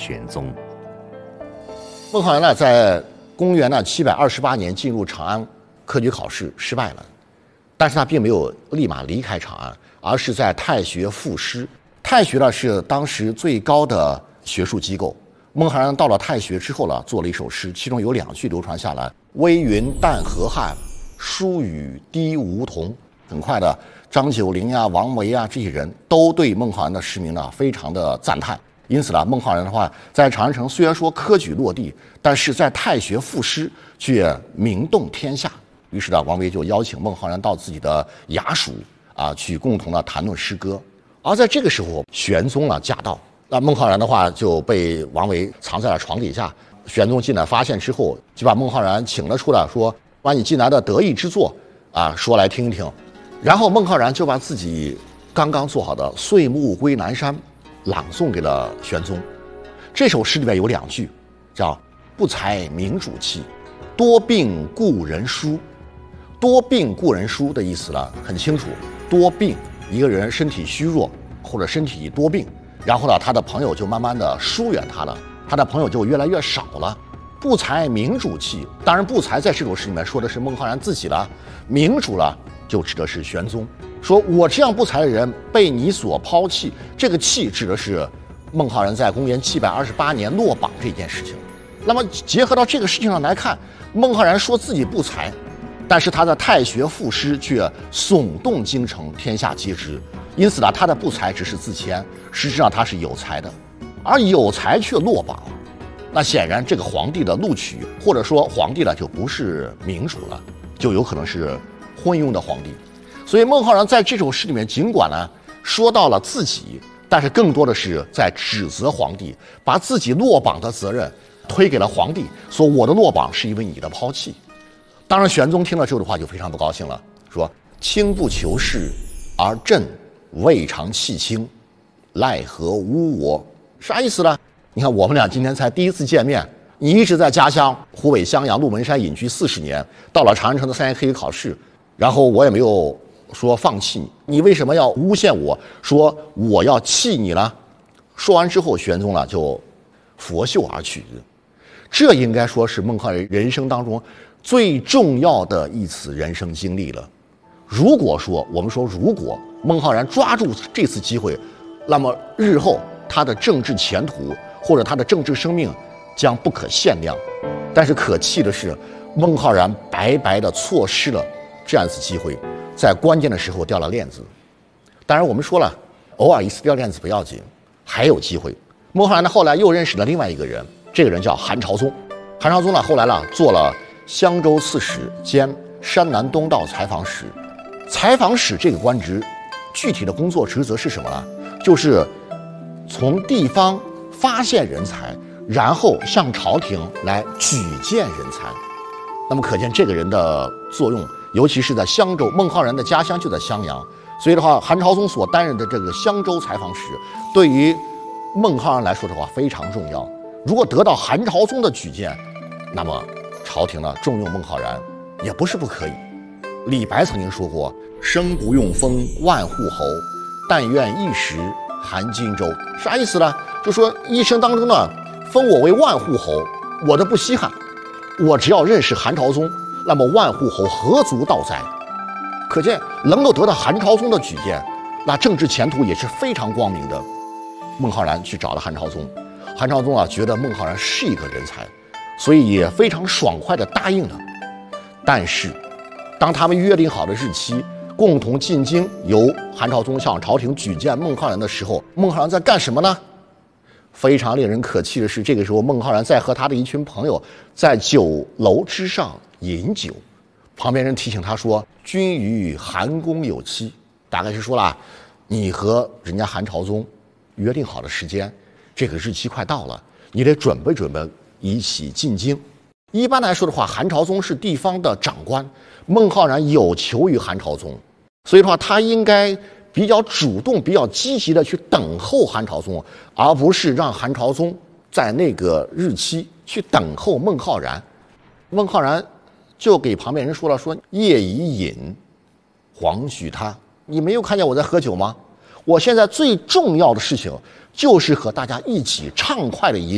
玄宗。 孟浩然呢，在公元728年进入长安科举考试失败了，但是他并没有立马离开长安，而是在太学赋诗。太学呢是当时最高的学术机构。孟浩然到了太学之后呢，做了一首诗，其中有2句流传下来：微云淡河汉，疏雨滴梧桐。很快的，张九龄啊、王维啊这些人都对孟浩然的诗名呢非常的赞叹。因此呢，孟浩然的话在长安城虽然说科举落地，但是在太学赋诗却名动天下。于是呢，王维就邀请孟浩然到自己的衙署去共同的谈论诗歌。而在这个时候，玄宗驾到，那孟浩然的话就被王维藏在了床底下。玄宗进来发现之后，就把孟浩然请了出来，说：“把你近来的得意之作说来听一听。”然后孟浩然就把自己刚刚做好的《岁暮归南山》朗诵给了玄宗。这首诗里面有2句，叫“不才明主气，多病故人疏”。多病故人疏的意思呢很清楚，多病，一个人身体虚弱或者身体多病，然后呢他的朋友就慢慢的疏远他了，他的朋友就越来越少了。不才明主气，当然不才在这首诗里面说的是孟浩然自己了，明主了就指的是玄宗，说我这样不才的人被你所抛弃，这个弃指的是孟浩然在公元728年落榜这件事情。那么结合到这个事情上来看，孟浩然说自己不才，但是他在太学赋诗却耸动京城，天下皆知。因此呢，他的不才只是自谦，实质上他是有才的，而有才却落榜，那显然这个皇帝的录取，或者说皇帝呢就不是明主了，就有可能是昏庸的皇帝。所以孟浩然在这首诗里面尽管呢说到了自己，但是更多的是在指责皇帝，把自己落榜的责任推给了皇帝，说我的落榜是因为你的抛弃。当然玄宗听了这句话就非常不高兴了，说卿不求是，而朕未尝弃卿，奈何污我。啥意思呢？你看我们俩今天才第一次见面，你一直在家乡湖北襄阳鹿门山隐居40年，到了长安城的3年科举考试，然后我也没有说放弃你为什么要诬陷我说我要弃你呢？说完之后，玄宗就拂袖而去。这应该说是孟浩然人生当中最重要的一次人生经历了。如果孟浩然抓住这次机会，那么日后他的政治前途或者他的政治生命将不可限量。但是可气的是，孟浩然白白的错失了这样一次机会，在关键的时候掉了链子。当然我们说了，偶尔一次掉链子不要紧，还有机会。孟浩然后来又认识了另外一个人，这个人叫韩朝宗。韩朝宗后来做了襄州刺史兼山南东道采访使。采访使这个官职具体的工作职责是什么呢？就是从地方发现人才，然后向朝廷来举荐人才。那么可见这个人的作用，尤其是在襄州，孟浩然的家乡就在襄阳，所以的话，韩朝宗所担任的这个襄州采访使，对于孟浩然来说的话非常重要。如果得到韩朝宗的举荐，那么朝廷重用孟浩然也不是不可以。李白曾经说过：“生不用封万户侯，但愿一时韩荆州。”啥意思呢？就说一生当中封我为万户侯，我都不稀罕。我只要认识韩朝宗，那么万户侯何足道哉？可见能够得到韩朝宗的举荐，那政治前途也是非常光明的。孟浩然去找了韩朝宗，韩朝宗觉得孟浩然是一个人才，所以也非常爽快地答应了。但是当他们约定好的日期，共同进京，由韩朝宗向朝廷举荐孟浩然的时候，孟浩然在干什么呢？非常令人可气的是，这个时候孟浩然在和他的一群朋友在酒楼之上饮酒，旁边人提醒他说：“君与韩公有期。”大概是说了，你和人家韩朝宗约定好的时间，这个日期快到了，你得准备准备，一起进京。一般来说的话，韩朝宗是地方的长官，孟浩然有求于韩朝宗，所以的话，他应该比较主动、比较积极的去等候韩朝宗，而不是让韩朝宗在那个日期去等候孟浩然。孟浩然就给旁边人说了：“说夜已饮，黄许他。你没有看见我在喝酒吗？我现在最重要的事情就是和大家一起畅快的饮。”